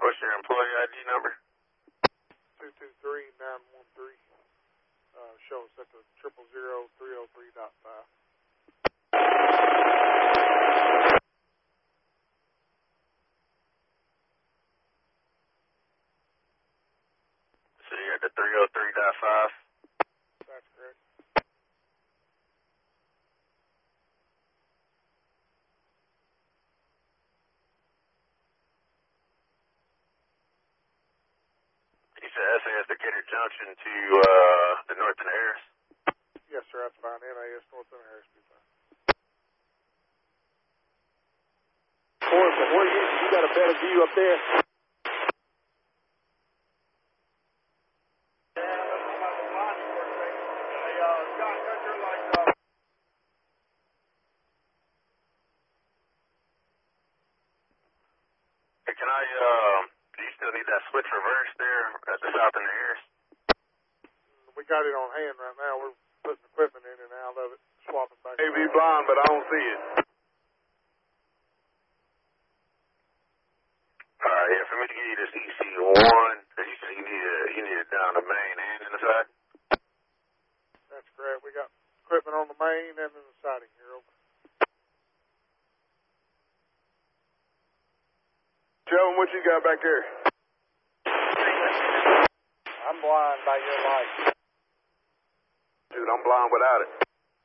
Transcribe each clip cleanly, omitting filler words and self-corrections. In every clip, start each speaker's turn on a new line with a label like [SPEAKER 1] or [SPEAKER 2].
[SPEAKER 1] What's your employee ID number?
[SPEAKER 2] 223913. Show us at the 000303.5.
[SPEAKER 1] So you're at the 303.5?
[SPEAKER 2] That's correct.
[SPEAKER 1] You said SAS Decatur Junction to the North and Harris?
[SPEAKER 2] Yes, sir, that's fine. NAS North and Harris be fine.
[SPEAKER 3] Corey, from where you got a better view up there?
[SPEAKER 1] Hey, can I, do you still need that switch reverse there at the South and the Harris?
[SPEAKER 2] We got it on hand right now. We're putting equipment in and out of it, swapping back.
[SPEAKER 4] May be blind, but I don't see it.
[SPEAKER 1] Alright, yeah, for me to give you this EC1, you said you need it down the main and in the side?
[SPEAKER 2] That's correct. We got equipment on the main and in the siding here. Over.
[SPEAKER 4] Joe, what you got back there?
[SPEAKER 3] I'm blind by your light.
[SPEAKER 4] Dude, I'm blind without it.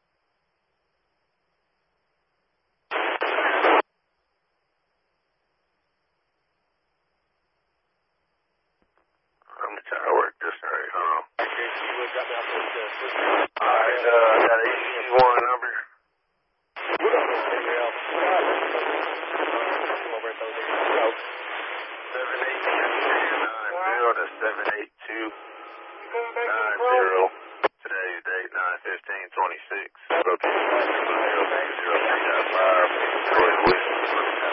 [SPEAKER 1] I'm gonna try to work this right, hold on. Alright, I got an EC1 number.
[SPEAKER 3] What up, Gabriel?
[SPEAKER 1] 78290 to 78290. Today's date 9/15/26. Located at 0003.5. Troy Williams.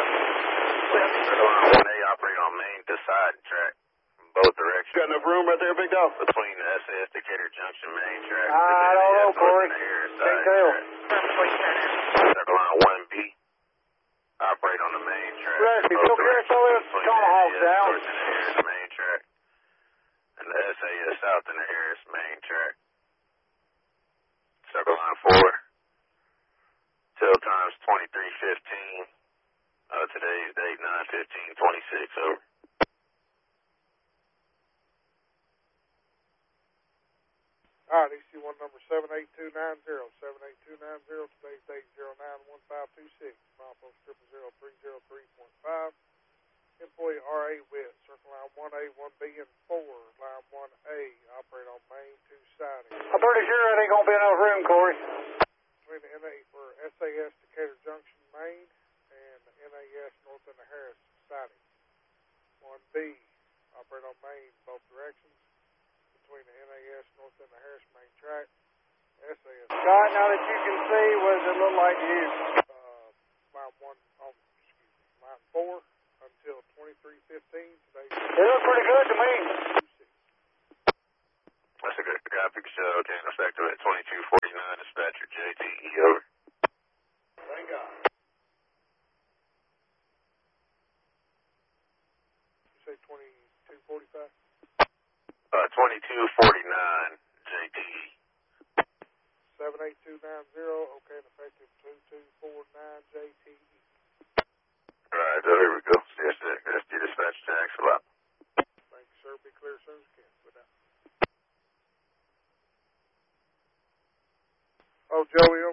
[SPEAKER 1] 1A operate on main to side track. Both directions.
[SPEAKER 4] Got enough room right there, big dog?
[SPEAKER 1] Between the SAS Decatur Junction main track.
[SPEAKER 3] I don't know, Corey. Can't tell.
[SPEAKER 1] Circle line 1B. Operate on the main track.
[SPEAKER 3] Right, if you don't care, so it's Tomahawk down.
[SPEAKER 1] North and the Harris main track. And the SAS South and the Harris main track. Circle line 4. Till times 23:15. Today's date 9/15/26. Over.
[SPEAKER 2] All right, EC1 number 78290. 78290. Today's date 091526. Milepost 000303.5. Employee R.A. Witt. Circle line 1A, 1B, and 4. Line 1A. Operate on main to siding.
[SPEAKER 3] I'm pretty sure there ain't gonna be enough room, Corey.
[SPEAKER 2] Between the NA for SAS Decatur Junction main and the NAS North and the Harris siding. 1B. Operate on main both directions. Between the NAS North and the Harris main track. SAS.
[SPEAKER 3] Scott, now that you can see, what does it look like to you?
[SPEAKER 2] Line 1, line 4 until 23:15. Today.
[SPEAKER 3] It looks pretty good to me.
[SPEAKER 1] That's a good graphic show. Okay, effective at 22:49. Dispatcher JTE. Over.
[SPEAKER 4] Thank God.
[SPEAKER 2] You say 22:45?
[SPEAKER 1] 22:49. JTE.
[SPEAKER 2] 78290. Okay, and effective 2249 JTE.
[SPEAKER 1] Alright, so here we go. Yes, that's the dispatch tax a lot.
[SPEAKER 2] Thank you, sir. Be clear as soon as you can. Put down. Oh, Joey,